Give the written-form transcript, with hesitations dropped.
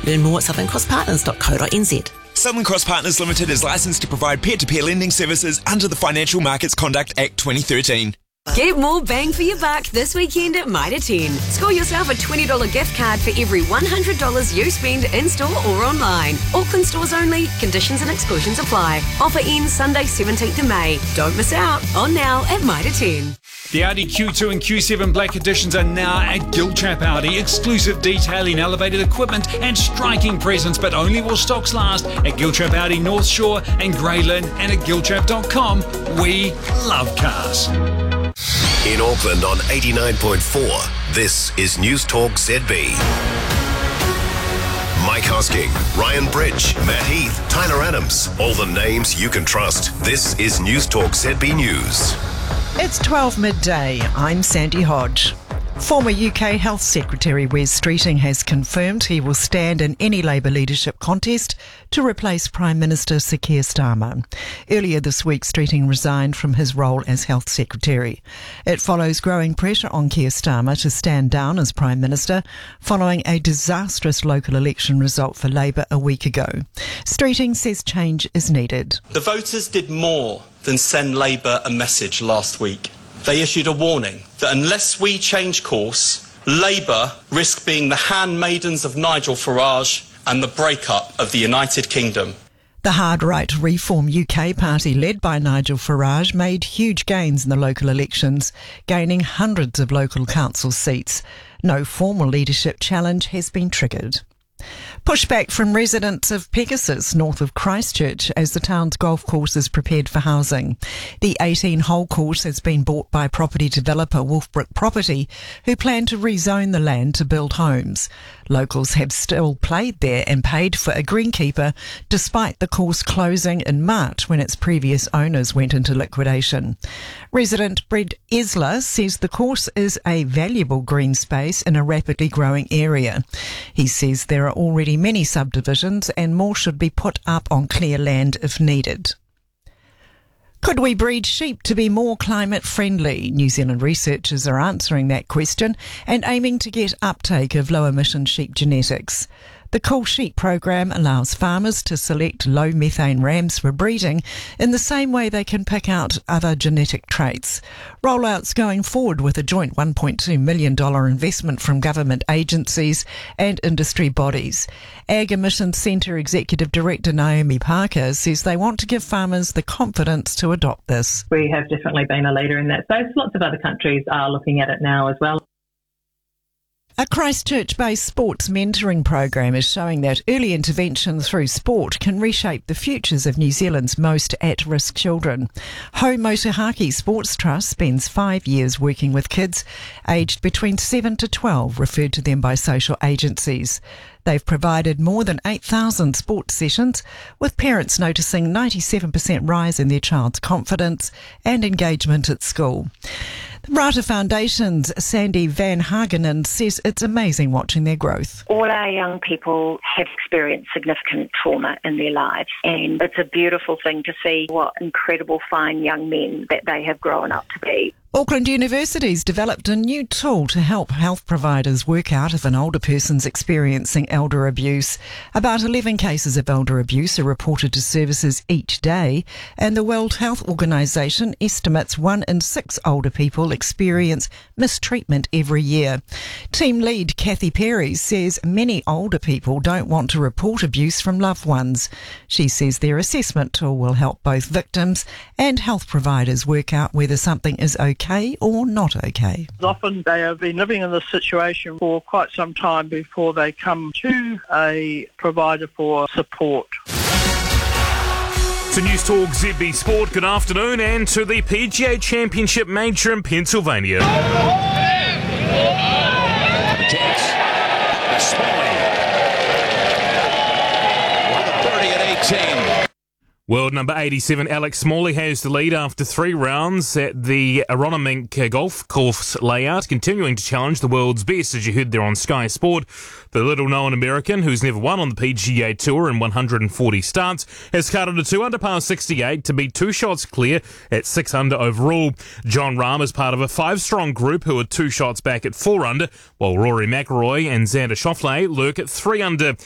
Learn more at southerncrosspartners.co.nz. Southern Cross Partners Limited is licensed to provide peer-to-peer lending services under the Financial Markets Conduct Act 2013. Get more bang for your buck this weekend at Mitre 10. Score yourself a $20 gift card for every $100 you spend in-store or online. Auckland stores only. Conditions and exclusions apply. Offer ends Sunday 17th of May. Don't miss out. On now at Mitre 10. The Audi Q2 and Q7 Black Editions are now at Giltrap Audi. Exclusive detailing, elevated equipment and striking presence, but only while stocks last at Giltrap Audi North Shore and Grey Lynn and at giltrap.com. We love cars. In Auckland on 89.4, this is News Talk ZB. Mike Hosking, Ryan Bridge, Matt Heath, Tyler Adams, all the names you can trust. This is News Talk ZB News. It's 12 midday. I'm Sandy Hodge. Former UK Health Secretary Wes Streeting has confirmed he will stand in any Labour leadership contest to replace Prime Minister Sir Keir Starmer. Earlier this week, Streeting resigned from his role as Health Secretary. It follows growing pressure on Keir Starmer to stand down as Prime Minister following a disastrous local election result for Labour a week ago. Streeting says change is needed. The voters did more than send Labour a message last week. They issued a warning that unless we change course, Labour risk being the handmaidens of Nigel Farage and the breakup of the United Kingdom. The hard-right Reform UK party, led by Nigel Farage, made huge gains in the local elections, gaining hundreds of local council seats. No formal leadership challenge has been triggered. Pushback from residents of Pegasus, north of Christchurch, as the town's golf course is prepared for housing. The 18-hole course has been bought by property developer Wolfbrook Property, who plan to rezone the land to build homes. Locals have still played there and paid for a greenkeeper, despite the course closing in March when its previous owners went into liquidation. Resident Brett Esler says the course is a valuable green space in a rapidly growing area. He says there are already many subdivisions and more should be put up on clear land if needed. Could we breed sheep to be more climate friendly? New Zealand researchers are answering that question and aiming to get uptake of low emission sheep genetics. The Cool Sheep program allows farmers to select low methane rams for breeding in the same way they can pick out other genetic traits. Rollout's going forward with a joint $1.2 million investment from government agencies and industry bodies. Ag Emissions Centre Executive Director Naomi Parker says they want to give farmers the confidence to adopt this. We have definitely been a leader in that space. Lots of other countries are looking at it now as well. A Christchurch-based sports mentoring program is showing that early intervention through sport can reshape the futures of New Zealand's most at-risk children. Ho Motuhake Sports Trust spends 5 years working with kids aged between 7 to 12, referred to them by social agencies. They've provided more than 8,000 sports sessions, with parents noticing 97% rise in their child's confidence and engagement at school. The Rata Foundation's Sandy Van Hagenen says it's amazing watching their growth. All our young people have experienced significant trauma in their lives, and it's a beautiful thing to see what incredible fine young men that they have grown up to be. Auckland University's developed a new tool to help health providers work out if an older person's experiencing elder abuse. About 11 cases of elder abuse are reported to services each day, and the World Health Organization estimates 1 in 6 older people experience mistreatment every year. Team lead Kathy Perry says many older people don't want to report abuse from loved ones. She says their assessment tool will help both victims and health providers work out whether something is okay or not okay. Often they have been living in this situation for quite some time before they come to a provider for support. To News Talk ZB Sport, good afternoon, and to the PGA Championship Major in Pennsylvania. World number 87 Alex Smalley has the lead after 3 rounds at the Aronimink golf course layout, continuing to challenge the world's best, as you heard there on Sky Sport. The little-known American, who's never won on the PGA Tour in 140 starts, has cutted a 2-under par 68 to be 2 shots clear at 6-under overall. John Rahm is part of a 5-strong group who are 2 shots back at 4-under, while Rory McIlroy and Xander Schauffele lurk at 3-under.